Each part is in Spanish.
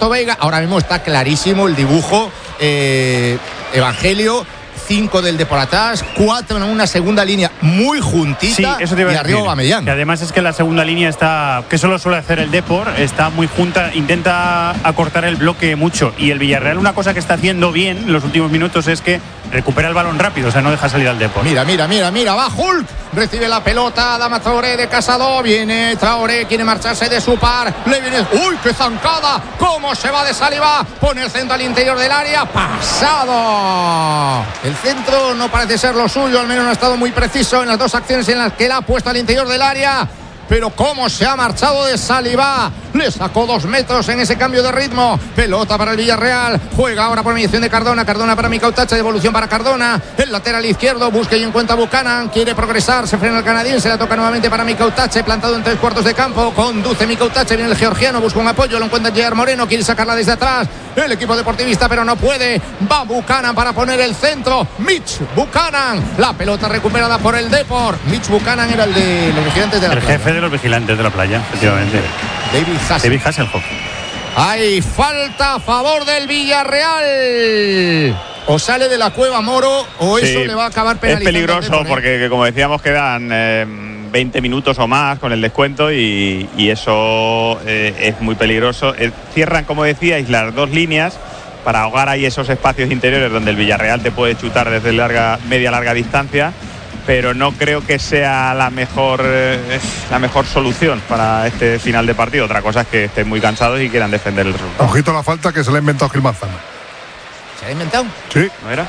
Alberto Veiga. Ahora mismo está clarísimo el dibujo. Evangelio, 5 del Depor atrás, 4 en una segunda línea muy juntita, sí, eso te iba a y arriba decir, Aubameyang. que además es que la segunda línea está, que solo suele hacer el Depor, está muy junta, intenta acortar el bloque mucho, y el Villarreal una cosa que está haciendo bien en los últimos minutos es que recupera el balón rápido, o sea, no deja salir al Depor. Mira, va Hulk, recibe la pelota, Adama Traoré de Casado, viene Traoré, quiere marcharse de su par, le viene, ¡uy, qué zancada! ¿Cómo se va de Saliba? Pone el centro al interior del área, pasado. El centro no parece ser lo suyo, al menos no ha estado muy preciso en las dos acciones en las que la ha puesto al interior del área. Pero cómo se ha marchado de Saliba, le sacó 2 metros en ese cambio de ritmo. Pelota para el Villarreal, juega ahora por mediación de Cardona para Mikel Otache, devolución para Cardona, el lateral izquierdo, busca y encuentra a Buchanan, quiere progresar, se frena el canadiense, la toca nuevamente para Mikel Otache, plantado en 3 cuartos de campo, conduce Mikel Otache, viene el georgiano, busca un apoyo, lo encuentra Gerard Moreno, quiere sacarla desde atrás, el equipo deportivista, pero no puede, va Buchanan para poner el centro, Mitch Buchanan, la pelota recuperada por el Depor. Mitch Buchanan era el de los vigilantes de la playa. El jefe de los vigilantes de la playa, efectivamente. David Hasselhoff. Hay falta a favor del Villarreal. O sale de la cueva Moro o eso le va a acabar penalizando. Es peligroso porque, como decíamos, quedan 20 minutos o más con el descuento y eso es muy peligroso. Cierran, como decíais, las 2 líneas para ahogar ahí esos espacios interiores donde el Villarreal te puede chutar desde media larga distancia, pero no creo que sea la mejor solución para este final de partido. Otra cosa es que estén muy cansados y quieran defender el resultado. Ojito a la falta que se le ha inventado Gil Manzano. ¿Se ha inventado? Sí. ¿No era?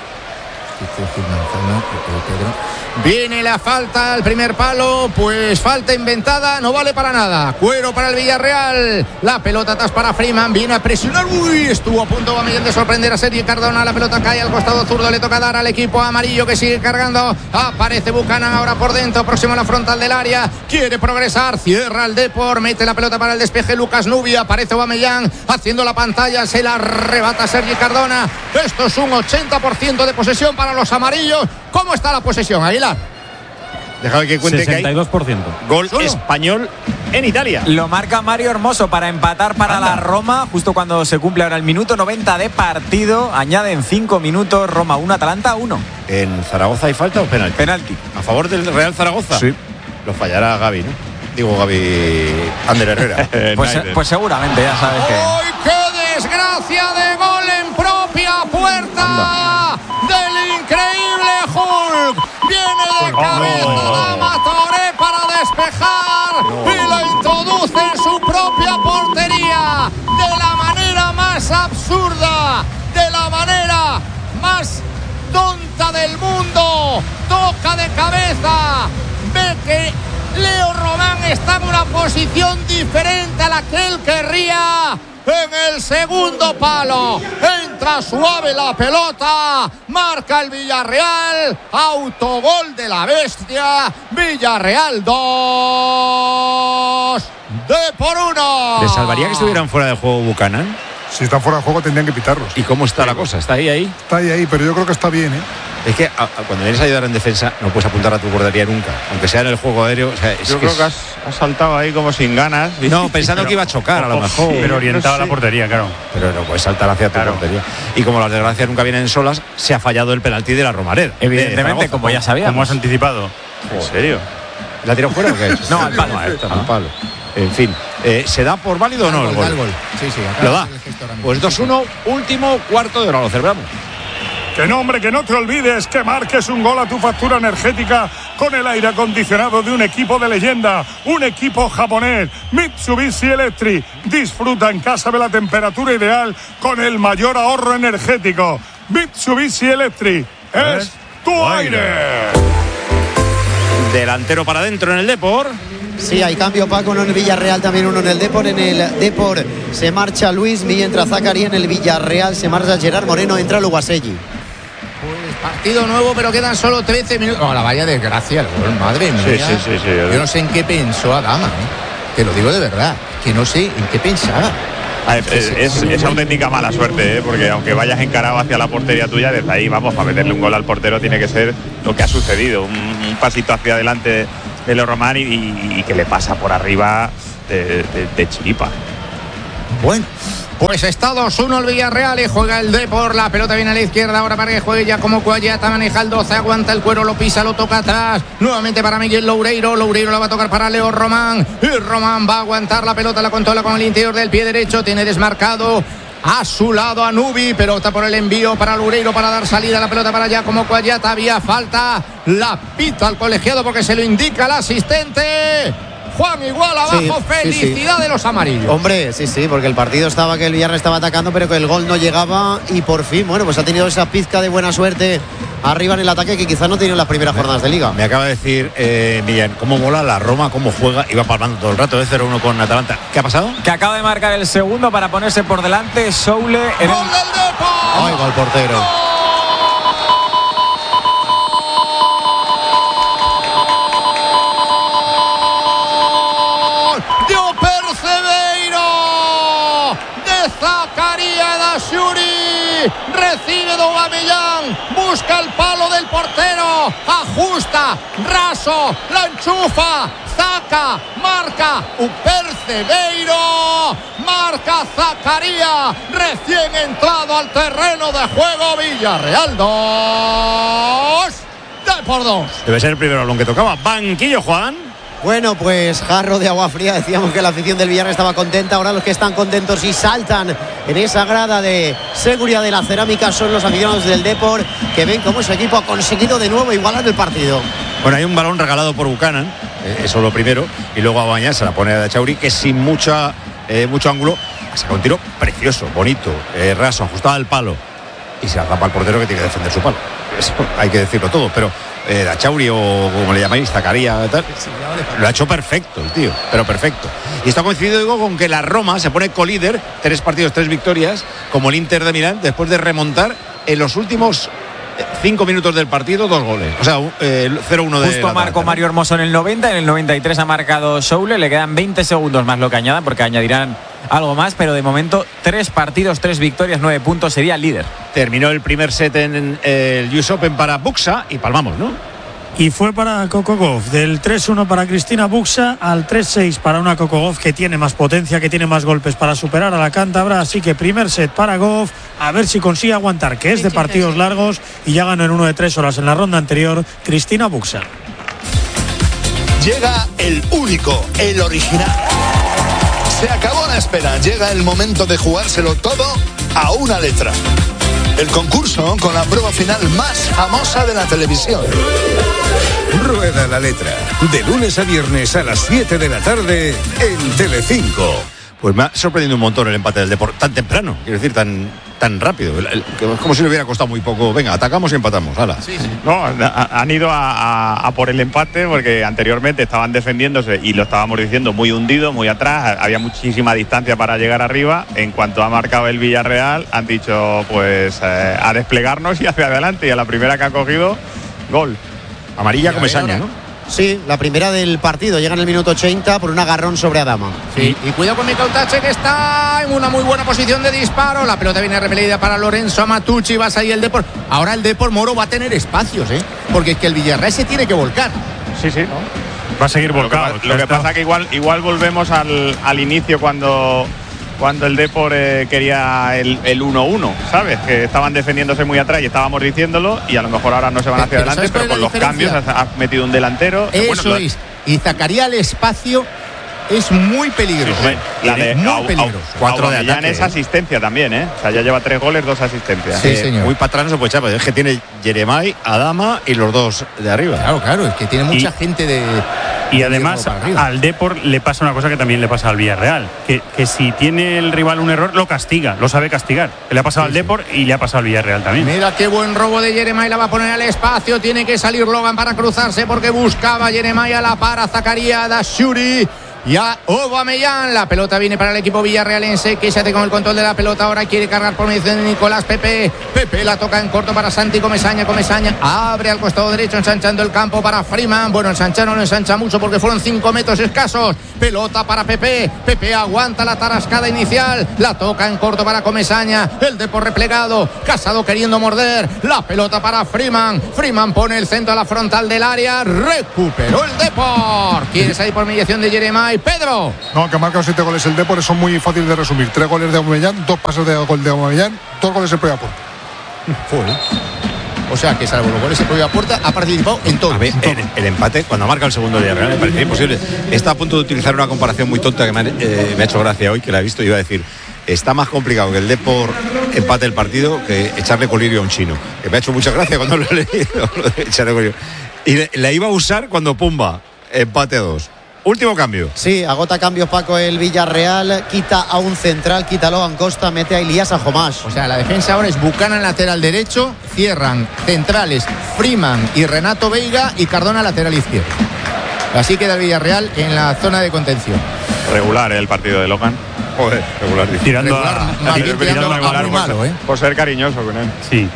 Viene la falta al primer palo, pues falta inventada, no vale para nada. Cuero para el Villarreal, la pelota atrás para Freeman, viene a presionar, uy, estuvo a punto Aubameyang de sorprender a Sergi Cardona, la pelota cae al costado zurdo, le toca dar al equipo amarillo que sigue cargando, aparece Buchanan ahora por dentro, próximo a la frontal del área, quiere progresar, cierra el Depor, mete la pelota para el despeje Lucas Nubia, aparece Aubameyang haciendo la pantalla, se la arrebata Sergi Cardona. Esto es un 80% de posesión para los amarillos. ¿Cómo está la posesión, Aguilar? Déjame que cuente 62%. que hay gol español en Italia. Lo marca Mario Hermoso para empatar para la Roma, justo cuando se cumple ahora el minuto 90 de partido. Añaden 5 minutos, Roma 1, Atalanta 1. ¿En Zaragoza hay falta o penalti? Penalti. ¿A favor del Real Zaragoza? Sí. Lo fallará Gavi, ¿no? Digo Ander Herrera. Pues seguramente, ya sabes que... ¡Ay, qué desgracia de gol en propia puerta del increíble Hulk! Viene de cabeza Adama Traoré para despejar y la introduce en su propia portería de la manera más absurda, de la manera más tonta del mundo. Toca de cabeza, ve que Leo Román está en una posición diferente a la que él querría. En el segundo palo entra suave la pelota, marca el Villarreal, autogol de la bestia, Villarreal 2, Depor 1. ¿Le salvaría que estuvieran fuera del juego Buchanan? Si están fuera de juego tendrían que pitarlos. ¿Y cómo está la cosa? ¿Está ahí? Está ahí, pero yo creo que está bien, ¿eh? Es que cuando vienes a ayudar en defensa no puedes apuntar a tu portería nunca, aunque sea en el juego aéreo. O sea, Yo creo que has saltado ahí como sin ganas. No, pensando que iba a chocar a lo mejor. Pero orientado a la portería, claro. Pero no puedes saltar hacia tu portería. Y como las desgracias nunca vienen solas, se ha fallado el penalti de la Romareda. Evidentemente, como ya sabíamos. Como has anticipado. ¿En serio? ¿La tiró fuera o qué? No, al palo. Al palo. En fin, ¿se da por válido o no el gol? Sí, Lo da. Pues 2-1, último cuarto de hora, lo celebramos. Que no, hombre, que no te olvides que marques un gol a tu factura energética con el aire acondicionado de un equipo de leyenda, un equipo japonés, Mitsubishi Electric. Disfruta en casa de la temperatura ideal con el mayor ahorro energético. Mitsubishi Electric es tu aire. Delantero para adentro en el Depor. Sí, hay cambio, Paco, uno en el Villarreal, también uno en el Depor. En el Depor se marcha Luis Mí, entra Zacari. En el Villarreal se marcha Gerard Moreno, entra Luguaselli. Pues partido nuevo, pero quedan solo 13 minutos. Oh, la vaya desgracia, el gol, madre mía. Sí. Yo no sé en qué pensó Adama, Te lo digo de verdad, que no sé en qué pensaba. Es auténtica mala suerte, porque aunque vayas encarado hacia la portería tuya, desde ahí vamos, para meterle un gol al portero tiene que ser lo que ha sucedido, un pasito hacia adelante de Leo Román y que le pasa por arriba de chiripa. Bueno, Pues está 2-1 el Villarreal y juega el Depor. La pelota viene a la izquierda ahora para que juegue ya como Cuallata. Maneja el 12, aguanta el cuero, lo pisa, lo toca atrás. Nuevamente para Miguel Loureiro. Loureiro la va a tocar para Leo Román. Y Román va a aguantar la pelota, la controla con el interior del pie derecho. Tiene desmarcado a su lado a Nubi, pero está por el envío para Loureiro para dar salida a la pelota para allá como Cuallata. Había falta, la pita al colegiado porque se lo indica el asistente. Juan, igual abajo, sí, felicidad de los amarillos. Hombre, sí, porque el partido estaba que el Villarreal estaba atacando, pero que el gol no llegaba y por fin, bueno, pues ha tenido esa pizca de buena suerte arriba en el ataque que quizás no tenía en las primeras jornadas de Liga. Me acaba de decir Millán, cómo mola la Roma, cómo juega, iba palmando todo el rato de 0-1 con Atalanta. ¿Qué ha pasado? Que acaba de marcar el segundo para ponerse por delante Soule. ¡Gol del Depor! ¡Ay, va el portero! Recibe Aubameyang, busca el palo del portero, ajusta, Raso, la enchufa, Zaca, marca Percebeiro, marca Zakaria, recién entrado al terreno de juego. Villarreal 2, Depor 2. Debe ser el primer balón que tocaba. Banquillo, Juan. Bueno, pues jarro de agua fría. Decíamos que la afición del Villarreal estaba contenta. Ahora los que están contentos y saltan en esa grada de seguridad de la cerámica son los aficionados del Depor, que ven cómo su equipo ha conseguido de nuevo igualar el partido. Bueno, hay un balón regalado por Buchanan, eso lo primero, y luego Abañá se la pone a Chauri, que sin mucho ángulo ha sacado un tiro precioso, bonito, raso, ajustado al palo, y se la tapa al portero que tiene que defender su palo. Eso hay que decirlo todo, pero Dachauri o como le llamáis, Zakaria, tal, lo ha hecho perfecto el tío, pero perfecto. Y está coincidido, digo, con que la Roma se pone colíder, 3 partidos, 3 victorias, como el Inter de Milán, después de remontar en los últimos 5 minutos del partido 2 goles. O sea, 0-1 de... Justo marcó Mario Hermoso en el 90, en el 93 ha marcado Soule, le quedan 20 segundos más lo que añadan, porque añadirán algo más, pero de momento 3 partidos, 3 victorias, 9 puntos, sería líder. Terminó el primer set en el US Open para Buxa y palmamos, ¿no? Y fue para Coco Gauff, del 3-1 para Cristina Buxa al 3-6 para una Coco Gauff que tiene más potencia, que tiene más golpes para superar a la cántabra. Así que primer set para Gauff, a ver si consigue aguantar, que es de partidos largos, y ya ganó en 1 de 3 horas en la ronda anterior Cristina Buxa. Llega el único, el original. Se acabó la espera, llega el momento de jugárselo todo a una letra. El concurso con la prueba final más famosa de la televisión. Rueda la letra, de lunes a viernes a las 7 de la tarde en Telecinco. Pues me ha sorprendido un montón el empate del Depor, tan temprano, quiero decir, tan rápido. Es como si le hubiera costado muy poco. Venga, atacamos y empatamos. ¡Hala! Sí. No, han ido a por el empate porque anteriormente estaban defendiéndose y lo estábamos diciendo muy hundido, muy atrás. Había muchísima distancia para llegar arriba. En cuanto ha marcado el Villarreal, han dicho pues a desplegarnos y hacia adelante. Y a la primera que ha cogido, gol. Amarilla Comesaña, ¿no? Sí, la primera del partido. Llega en el minuto 80 por un agarrón sobre Adama. Sí, y cuidado con Micautache, que está en una muy buena posición de disparo. La pelota viene repelida para Lorenzo Amatucci. Va a salir el Depor. Ahora el Depor, Moro, va a tener espacios, porque es que el Villarreal se tiene que volcar. Sí, ¿no? Va a seguir volcado. Lo que pasa que igual volvemos al inicio cuando el Depor quería el 1-1, ¿sabes? Que estaban defendiéndose muy atrás y estábamos diciéndolo, y a lo mejor ahora no se van hacia adelante, pero con los cambios has metido un delantero. Eso es. Y Zakaria al espacio es muy peligroso. Sí, muy peligroso. 4 de ataque. Es asistencia también, O sea, ya lleva 3 goles, 2 asistencias. Sí, señor. Muy patrón se puede echar, es que tiene Jeremai, Adama y los 2 de arriba. Claro, es que tiene mucha gente de... Y además al Depor le pasa una cosa que también le pasa al Villarreal, que si tiene el rival un error, lo castiga, lo sabe castigar. Le ha pasado al Depor y le ha pasado al Villarreal también. Mira qué buen robo de Jeremai, la va a poner al espacio, tiene que salir Logan para cruzarse porque buscaba Jeremai, a la para Zakaria, Daciuri. Ya Aubameyang, la pelota viene para el equipo villarrealense, que se hace con el control de la pelota. Ahora quiere cargar por medio de Nicolás Pepe la toca en corto para Santi Comesaña abre al costado derecho, ensanchando el campo para Freeman. Bueno, ensanchar no lo ensancha mucho porque fueron 5 metros escasos. pelota para Pepe. Pepe aguanta la tarascada inicial, la toca en corto para Comesaña. El Depor replegado, Casado queriendo morder. La pelota para Freeman. Freeman pone el centro a la frontal del área. Recuperó el Depor. ¿Quieres ahí por mediación de Jeremai? Pedro. No, que ha marcado 7 goles el Depor, son muy fáciles de resumir. 3 goles de Aubameyang, 2 pases de gol de Aubameyang, 2 goles en propia puerta. O sea que salvo los goles en propia puerta ha participado en todo. A ver, el empate, cuando marca el segundo Villarreal, me parecía imposible. Está a punto de utilizar una comparación muy tonta que me ha hecho gracia hoy, que la he visto, y iba a decir: está más complicado que el Depor empate el partido que echarle colirio a un chino. Que me ha hecho mucha gracia cuando lo he leído, lo de echarle colirio. Y la iba a usar cuando Pumba empate a 2. Último cambio. Sí, agota cambios Paco el Villarreal, quita a un central, quita a Logan Costa, mete a Ilías a Jomás. O sea, la defensa ahora es Buchanan lateral derecho, cierran centrales Freeman y Renato Veiga y Cardona lateral izquierdo. Así queda el Villarreal en la zona de contención. Regular el partido de Logan. Joder, regular. Tirando tirando a muy malo, por ser cariñoso con él. Sí.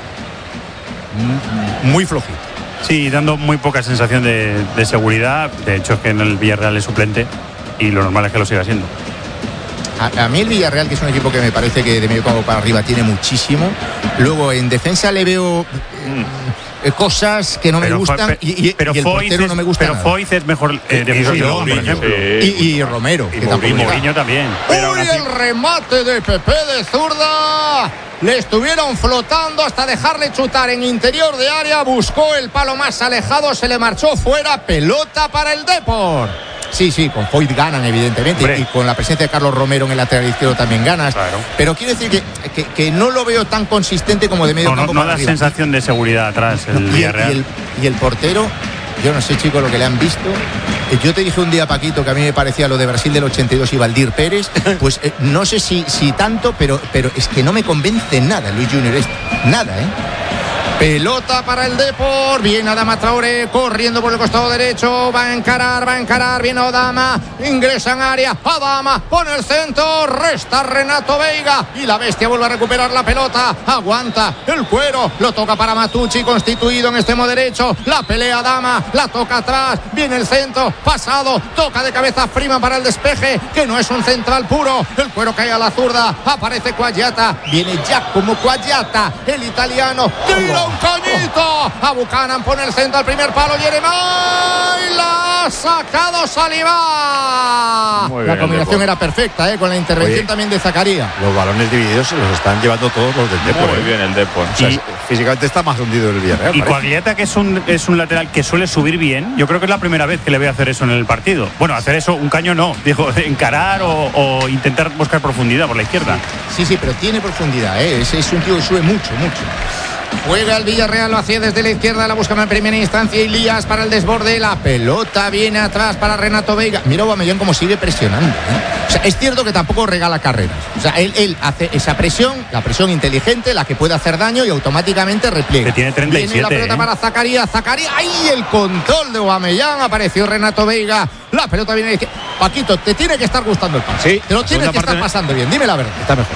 Muy flojito. Sí, dando muy poca sensación de seguridad. De hecho, es que en el Villarreal es suplente y lo normal es que lo siga siendo. A mí el Villarreal, que es un equipo que me parece que de medio campo para arriba tiene muchísimo. Luego en defensa le veo cosas que no me gustan pero y el portero no me gusta. Pero Foyth es mejor defensivo, por ejemplo. Y Romero. Y Mourinho también. ¡Uy, el remate de Pepe de zurda! Le estuvieron flotando hasta dejarle chutar en interior de área. Buscó el palo más alejado, se le marchó fuera. Pelota para el Depor. Sí, con Foyth ganan, evidentemente. Hombre. Y con la presencia de Carlos Romero en el lateral izquierdo también ganas. Claro. Pero quiero decir que no lo veo tan consistente como de medio campo. No da sensación de seguridad atrás el Villarreal. Y el portero, yo no sé, chicos, lo que le han visto. Yo te dije un día, Paquito, que a mí me parecía lo de Brasil del 82 y Valdir Pérez. Pues no sé si tanto, pero es que no me convence nada Luis Junior. Nada, Pelota para el Depor. Viene Adama Traoré corriendo por el costado derecho. Va a encarar. Viene Adama. Ingresa en área. Adama pone el centro. Resta Renato Veiga. Y la bestia vuelve a recuperar la pelota. Aguanta el Cuero. Lo toca para Matucci, constituido en extremo derecho. La pelea Adama. La toca atrás. Viene el centro. Pasado. Toca de cabeza Freeman para el despeje. Que no es un central puro. El Cuero cae a la zurda. Aparece Quagliata. Viene Giacomo Quagliata. El italiano. Tira un cañito. A Buchanan pone el centro al primer palo. Jeremai la ha sacado Saliba. La combinación era perfecta, con la intervención también de Zakaria. Los balones divididos se los están llevando todos los del Depor. Muy bien el Depor. O sea, físicamente está más hundido el Villarreal. Y Quagliata, que es un lateral que suele subir bien. Yo creo que es la primera vez que le voy a hacer eso en el partido. Bueno, hacer eso, un caño no. Digo, encarar o intentar buscar profundidad por la izquierda. Sí, pero tiene profundidad, Es un tío que sube mucho. Juega el Villarreal, lo hacía desde la izquierda, la busca en primera instancia Ilías para el desborde, la pelota viene atrás para Renato Veiga. Mira Aubameyang cómo sigue presionando, O sea, es cierto que tampoco regala carreras. O sea, él hace esa presión, la presión inteligente, la que puede hacer daño y automáticamente repliega. Que tiene 37. Viene la pelota para Zakaria, ¡ay! El control de Aubameyang, apareció Renato Veiga. La pelota viene de izquierda. Paquito, te tiene que estar gustando el pase. Sí, te lo tienes que estar pasando bien, dime la verdad. Está mejor.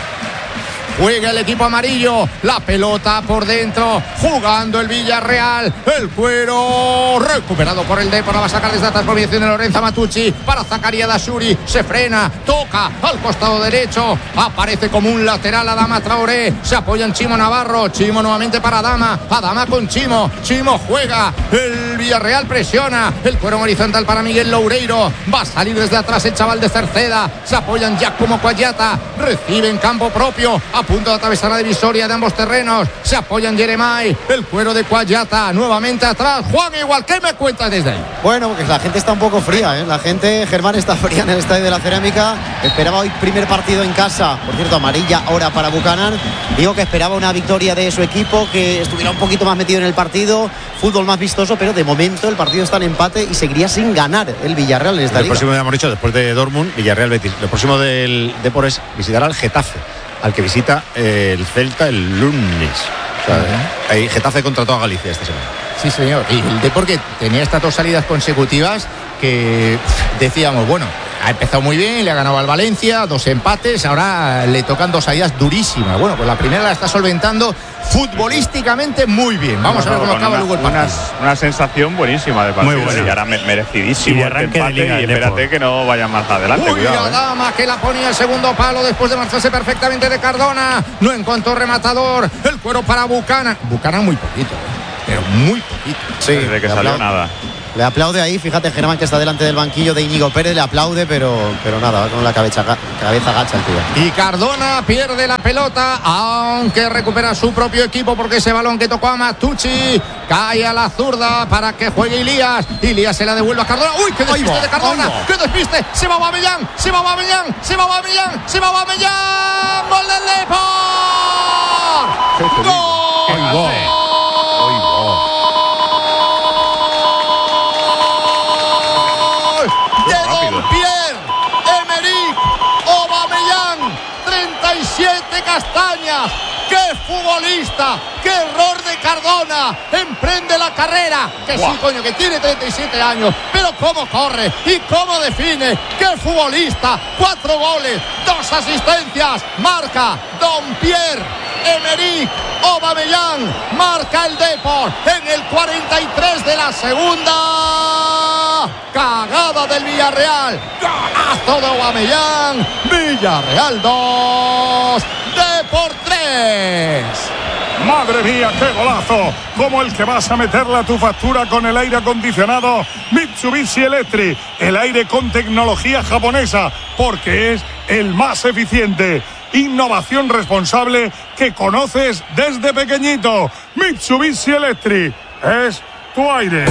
Juega el equipo amarillo, la pelota por dentro, jugando el Villarreal, el Cuero, recuperado por el Depor, la va a sacar desde atrás por mediación de Lorenzo Matucci, para Zakaria Dashuri, se frena, toca al costado derecho, aparece como un lateral Adama Traoré, se apoya en Chimo Navarro, Chimo nuevamente para Adama con Chimo juega, el Villarreal presiona, el Cuero horizontal para Miguel Loureiro, va a salir desde atrás el chaval de Cerceda, se apoyan ya como Quagliata, recibe en campo propio, a punto de atravesar la divisoria de ambos terrenos, se apoyan Jeremai, el Cuero de Quagliata, nuevamente atrás, Juan igual, ¿qué me cuentas desde ahí? Bueno, porque la gente está un poco fría, La gente, Germán, está fría en el Estadio de la Cerámica, esperaba hoy primer partido en casa, por cierto, amarilla ahora para Buchanan, digo que esperaba una victoria de su equipo, que estuviera un poquito más metido en el partido, fútbol más vistoso, pero de momento el partido está en empate y seguiría sin ganar el Villarreal en esta liga. El próximo, ya hemos dicho, después de Dortmund, Villarreal Betis, el próximo del Depor es visitar al Getafe, al que visita el Celta el lunes. O sea, hay Getafe contra toda Galicia esta semana. Sí, señor. Y el Depor, que tenía estas 2 salidas consecutivas que decíamos, bueno, ha empezado muy bien, le ha ganado al Valencia, 2 empates, ahora le tocan 2 salidas durísimas. Bueno, pues la primera la está solventando. futbolísticamente muy bien. Vamos a ver cómo acaba luego el partido. Una sensación buenísima de partido. Muy buena. Y ahora merecidísimo Y de este arranque de empate, liga, y el espérate Depor. que no vaya más adelante. Uy, cuidado, Adama que la ponía el segundo palo después de marcharse perfectamente de Cardona. No encontró rematador. El cuero para Buchanan. Buchanan muy poquito, pero muy poquito. Sí, Desde que salió nada. Le aplaude ahí, fíjate Germán que está delante del banquillo de Íñigo Pérez, le aplaude, pero nada, va con la cabeza gacha el tío. Y Cardona pierde la pelota, aunque recupera su propio equipo porque ese balón que tocó a Matucci cae a la zurda para que juegue Ilías. Ilías se la devuelve a Cardona. ¡Uy, qué despiste de Cardona! ¡Qué despiste! ¡Se va Aubameyang! ¡Se va Aubameyang! ¡Se va Aubameyang! ¡Se va Aubameyang! ¡Gol del Depor! ¡Gol! Pierre-Emerick Aubameyang, 37 castañas. ¡Qué futbolista! ¡Qué error de Cardona! Emprende la carrera. Que sí, coño, que tiene 37 años. Pero cómo corre y cómo define. ¡Qué futbolista! 4 goles, 2 asistencias. Marca Don Pierre-Emerick Aubameyang. Marca el Depor en el 43 de la segunda. Cagada del Villarreal. Golazo de Aubameyang. Villarreal 2. Depor 3. Madre mía, qué golazo, como el que vas a meterle a tu factura con el aire acondicionado Mitsubishi Electric, el aire con tecnología japonesa, porque es el más eficiente. Innovación responsable que conoces desde pequeñito. Mitsubishi Electric es tu aire.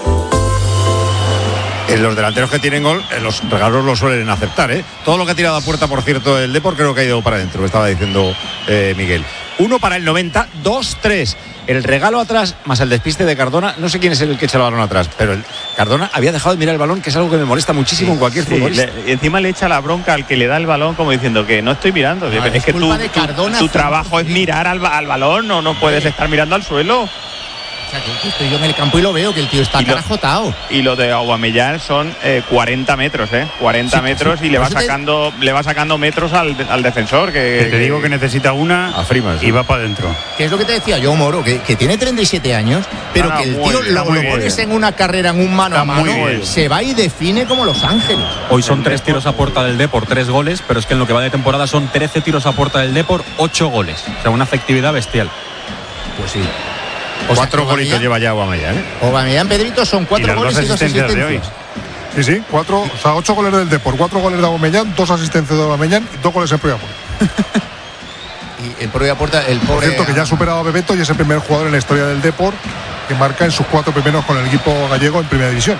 Los delanteros que tienen gol, los regalos los suelen aceptar, ¿eh? Todo lo que ha tirado a puerta, por cierto, el Depor, creo que ha ido para adentro, me estaba diciendo Miguel. 1 para el 90, 2-3. El regalo atrás, más el despiste de Cardona, no sé quién es el que echa el balón atrás, pero Cardona había dejado de mirar el balón, que es algo que me molesta muchísimo en cualquier futbolista. Encima le echa la bronca al que le da el balón como diciendo que no estoy mirando. Es que tu trabajo es mirar al balón, no puedes estar mirando al suelo. O sea, que estoy yo en el campo y lo veo, que el tío está carajotado. Y lo de Aubameyang son 40 metros, 40 metros y le va sacando metros al defensor. Que te digo que necesita una a Freeman, y va para adentro. Que es lo que te decía yo, Moro, que tiene 37 años, pero que el tío lo pones en una carrera, en un mano a mano, se va y define como Los Ángeles. Hoy son 3 tiros a puerta del Depor, 3 goles, pero es que en lo que va de temporada son 13 tiros a puerta del Depor, 8 goles. O sea, una efectividad bestial. Pues sí. 4 golitos lleva ya Aubameyang, ¿eh? Aubameyang, Pedrito, son 4 goles y 2 asistencias de hoy. Sí, 4, o sea, 8 goles del Depor, 4 goles de Aubameyang, 2 asistencias de Aubameyang y 2 goles en propia puerta. Y en propia puerta, el pobre. Por cierto, que ya ha superado a Bebeto y es el primer jugador en la historia del Depor que marca en sus 4 primeros con el equipo gallego en primera división.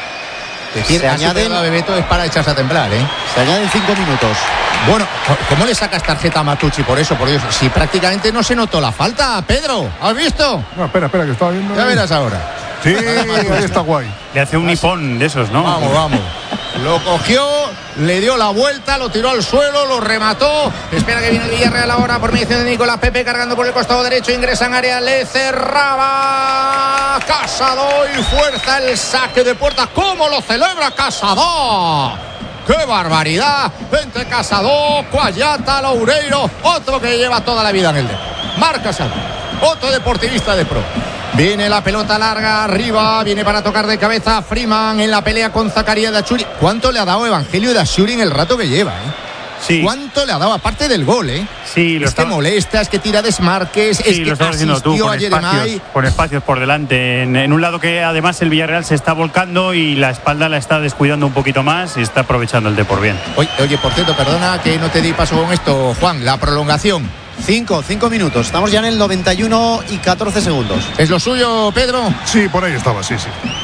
Se añaden a Bebeto es para echarse a temblar, ¿eh? Se añaden 5 minutos. Bueno, ¿cómo le sacas tarjeta a Matucci por eso? Por Dios, si prácticamente no se notó la falta, Pedro. ¿Has visto? No, espera, que estaba viendo. Ya verás ahora. Sí, ahí está guay. Le hace un nipón de esos, ¿no? Vamos. Lo cogió, le dio la vuelta, lo tiró al suelo, lo remató. Espera que viene el Villarreal ahora por mediación de Nicolás Pepe, cargando por el costado derecho, ingresa en área, le cerraba Casado y fuerza el saque de puerta. ¿Cómo lo celebra Casado? ¡Qué barbaridad! Entre Casado, Cuayata, Loureiro, otro que lleva toda la vida en el Depor. Marc Casado, otro deportivista de pro. Viene la pelota larga arriba, viene para tocar de cabeza Freeman en la pelea con Zakaria Dachuri. ¿Cuánto le ha dado Evangelio Dachuri en el rato que lleva, Sí. ¿Cuánto le ha dado? Aparte del gol, Sí, que molesta, es que tira desmarques, es que lo estás diciendo tú, asistió con espacios por delante. En un lado que además el Villarreal se está volcando y la espalda la está descuidando un poquito más y está aprovechando el Depor bien. Oye, por cierto, perdona que no te di paso con esto, Juan, la prolongación. 5 minutos. Estamos ya en el 91 y 14 segundos. ¿Es lo suyo, Pedro? Sí, por ahí estaba, sí.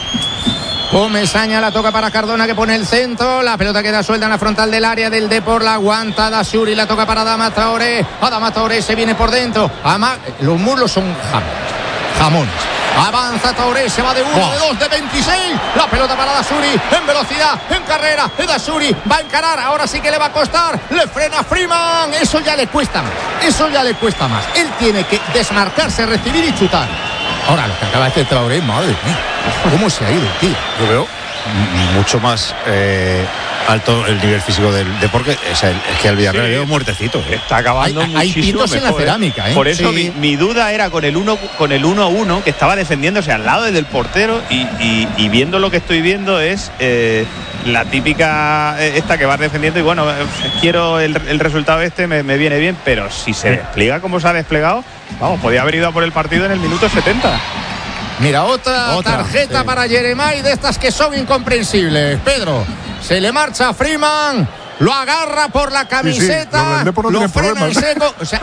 Comesaña la toca para Cardona, que pone el centro. La pelota queda suelta en la frontal del área del Depor. La aguanta Dachuri, la toca para Adama Traoré. Adama Traoré se viene por dentro. Los muslos son jamones. Avanza Traoré, se va de 1, de 2, de 26. La pelota para Dachuri, en velocidad, en carrera. Dachuri va a encarar, ahora sí que le va a costar. Le frena Freeman, eso ya le cuesta más. Él tiene que desmarcarse, recibir y chutar. Ahora lo que acaba de hacer Traoré, madre mía, cómo se ha ido, tío. Yo veo mucho más alto el nivel físico del deporte. Es que al Villarreal le veo muertecito. Está acabando hay pitos en la cerámica, ¿eh? Por eso Sí. mi duda era con el 1-1 que estaba defendiéndose al lado del portero y viendo lo que estoy viendo es la típica esta que vas defendiendo y bueno, quiero el resultado me viene bien, pero si se despliega como se ha desplegado, vamos, podía haber ido a por el partido en el minuto 70. Mira, otra tarjeta para Jeremai de estas que son incomprensibles. Pedro, se le marcha a Freeman, lo agarra por la camiseta, Sí, sí. No, el Depor no lo tiene frena en problemas. seco. O sea,